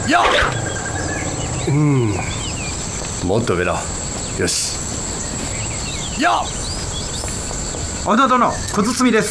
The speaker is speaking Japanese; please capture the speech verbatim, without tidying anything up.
やっ、うん、もっと上だ。よし。やっ、 あなたの小包です。